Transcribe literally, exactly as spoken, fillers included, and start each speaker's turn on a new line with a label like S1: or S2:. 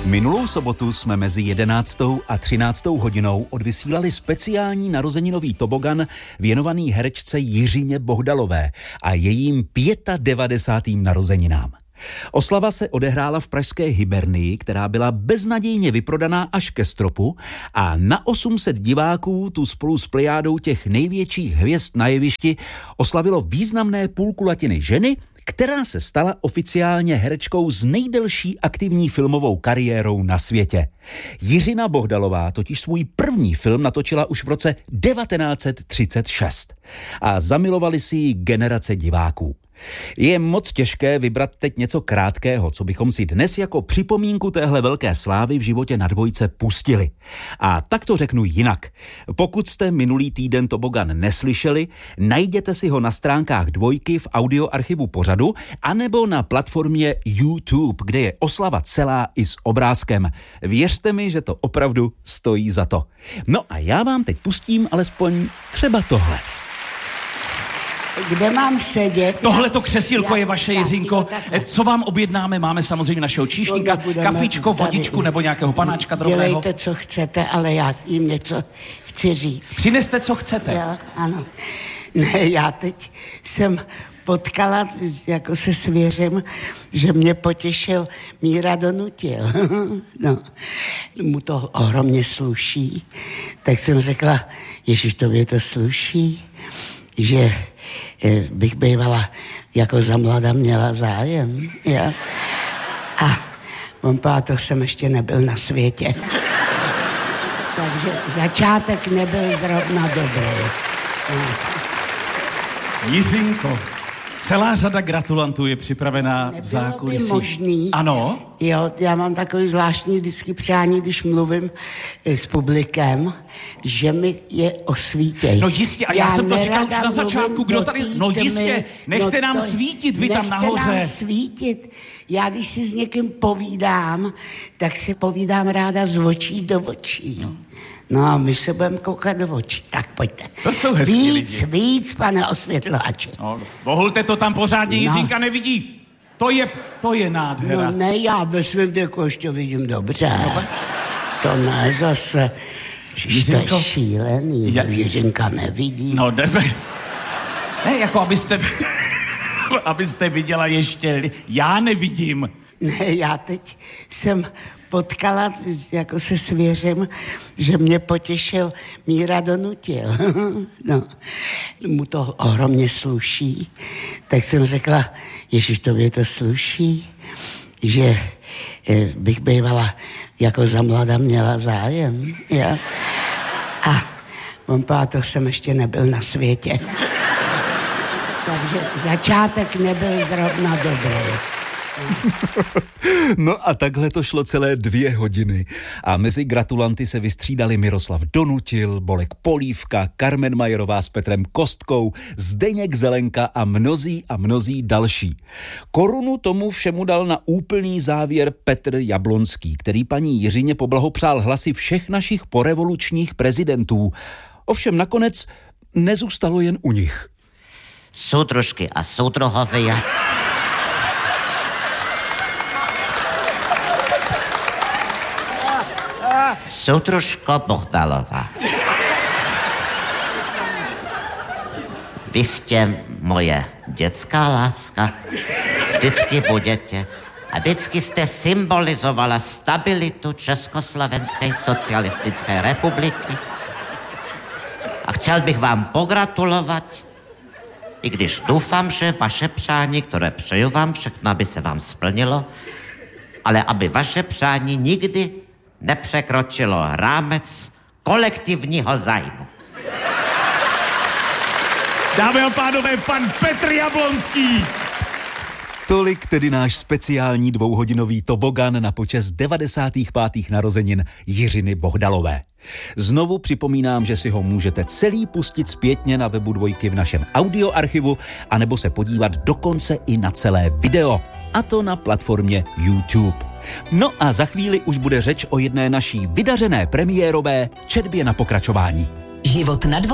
S1: Minulou sobotu jsme mezi jedenáctou a třináctou hodinou odvysílali speciální narozeninový tobogan věnovaný herečce Jiřině Bohdalové a jejím devadesátým narozeninám. Oslava se odehrála v pražské Hybernii, která byla beznadějně vyprodaná až ke stropu, a na osm set diváků tu spolu s plejádou těch největších hvězd na jevišti oslavilo významné půlkulatiny ženy, která se stala oficiálně herečkou s nejdelší aktivní filmovou kariérou na světě. Jiřina Bohdalová totiž svůj první film natočila už v roce devatenáct set třicet šest a zamilovali si ji generace diváků. Je moc těžké vybrat teď něco krátkého, co bychom si dnes jako připomínku téhle velké slávy v životě na dvojce pustili. A tak to řeknu jinak. Pokud jste minulý týden tobogan neslyšeli, najděte si ho na stránkách dvojky v audioarchivu pořadu anebo na platformě YouTube, kde je oslava celá i s obrázkem. Věřte mi, že to opravdu stojí za to. No a já vám teď pustím alespoň třeba tohle.
S2: Kde mám sedět?
S3: Tohleto křesílko je vaše, Jiřinko. Co vám objednáme? Máme samozřejmě našeho číšníka, kafíčko, vodičku nebo nějakého panáčka drobného.
S2: Dělejte, co chcete, ale já jim něco chci říct.
S3: Přineste, co chcete.
S2: Já, ano. Ne, já teď jsem potkala, jako se svěřím, že mě potěšil Míra Donutil. No, mu to ohromně sluší. Tak jsem řekla, ježiš, tobě to sluší, že bych bývala jako za mlada měla zájem. Ja? A on pátro jsem ještě nebyl na světě. Takže začátek nebyl zrovna dobrý.
S3: Jiřinko, celá řada gratulantů je připravená v zákulisí.
S2: Nebylo by možný.
S3: Ano?
S2: Jo, já mám takový zvláštní vždycky přání, když mluvím s publikem, že mi je osvítěj.
S3: No jistě, a já, já jsem to říkal už na začátku, kdo tady... No jistě, nechte no nám to, svítit, vy tam nahoře.
S2: Nechte nám svítit. Já, když si s někým povídám, tak si povídám ráda z očí do očí. No. No a my se budeme koukat do očí. Tak pojďte.
S3: To jsou hezký
S2: víc,
S3: lidi.
S2: Víc, pane osvětlovači.
S3: No, bohulte to tam pořádně, no. Jiřinka nevidí. To je, to je nádhera.
S2: No ne, já ve svém věku ještě vidím dobře. No, to ne zase. Jste šílený, já... Jiřinka nevidí.
S3: No nebe. Ne, jako abyste... abyste viděla ještě... Já nevidím.
S2: Ne, já teď jsem potkala, jako se svěřím, že mě potěšil Míra Donutil. No, mu to ohromně sluší. Tak jsem řekla, ježiš, tobě to sluší, že bych bývala jako za mlada měla zájem. Ja? A on pátro jsem ještě nebyl na světě. Takže začátek nebyl zrovna dobrý.
S1: No a takhle to šlo celé dvě hodiny. A mezi gratulanty se vystřídali Miroslav Donutil, Bolek Polívka, Carmen Majerová s Petrem Kostkou, Zdeněk Zelenka a mnozí a mnozí další. Korunu tomu všemu dal na úplný závěr Petr Jablonský, který paní Jiřině poblahopřál hlasy všech našich porevolučních prezidentů. Ovšem nakonec nezůstalo jen u nich.
S4: Soudružky a soudruhové, soudružko Bohdalová. Vy jste moje dětská láska. Vždycky budete. A vždycky jste symbolizovala stabilitu Československé socialistické republiky. A chtěl bych vám pogratulovat, i když doufám, že vaše přání, které přeju vám všechno, aby se vám splnilo, ale aby vaše přání nikdy nepřekročilo rámec kolektivního zájmu.
S3: Dámy a pánové, pan Petr Jablonský.
S1: Tolik tedy náš speciální dvouhodinový tobogan na počest devadesátých pátých narozenin Jiřiny Bohdalové. Znovu připomínám, že si ho můžete celý pustit zpětně na webu dvojky v našem audioarchivu, anebo se podívat dokonce i na celé video, a to na platformě YouTube. No a za chvíli už bude řeč o jedné naší vydařené premiérové četbě na pokračování.
S5: Život na dvojce.